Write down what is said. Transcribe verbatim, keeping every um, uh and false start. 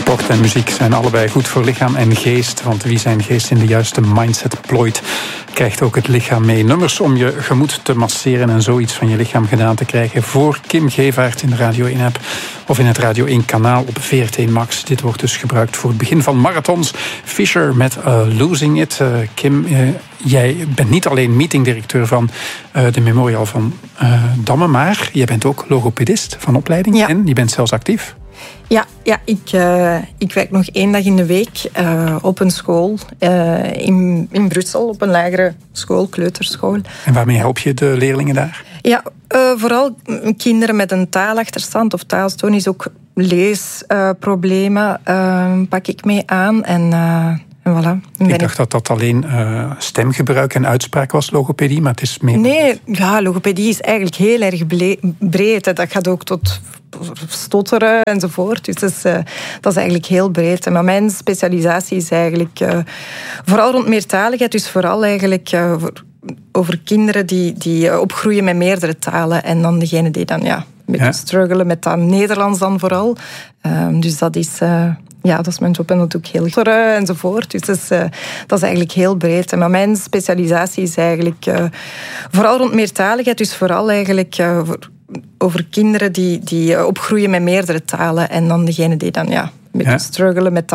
Sport en muziek zijn allebei goed voor lichaam en geest. Want wie zijn geest in de juiste mindset plooit, krijgt ook het lichaam mee. Nummers om je gemoed te masseren en zoiets van je lichaam gedaan te krijgen. Voor Kim Gevaert in de Radio één-app of in het Radio één-kanaal op V R T Max. Dit wordt dus gebruikt voor het begin van marathons. Fisher met uh, Losing It. Uh, Kim, uh, jij bent niet alleen meetingdirecteur van uh, de Memorial van uh, Damme, maar je bent ook logopedist van opleiding. Ja. En je bent zelfs actief. Ja, ja ik, uh, ik werk nog één dag in de week uh, op een school uh, in, in Brussel, op een lagere school, kleuterschool. En waarmee help je de leerlingen daar? Ja, uh, vooral kinderen met een taalachterstand of taalstoornis, ook leesproblemen uh, pak ik mee aan. En, uh, en voilà. En ik dacht dat dat alleen uh, stemgebruik en uitspraak was, logopedie, maar het is meer... Nee, ja, logopedie is eigenlijk heel erg breed. Dat gaat ook tot stotteren enzovoort. Dus dat is, uh, dat is eigenlijk heel breed. Maar mijn specialisatie is eigenlijk uh, vooral rond meertaligheid. Dus vooral eigenlijk uh, over kinderen die, die opgroeien met meerdere talen. En dan degene die dan ja, een beetje ja. struggelen met dat Nederlands dan vooral. Uh, dus dat is... Uh, Ja, dat is mijn job en dat doe ik heel goed enzovoort. Dus dat is, uh, dat is eigenlijk heel breed. Maar mijn specialisatie is eigenlijk uh, vooral rond meertaligheid. Dus vooral eigenlijk uh, over kinderen die, die opgroeien met meerdere talen. En dan degene die dan ja, een beetje ja. struggelen met dat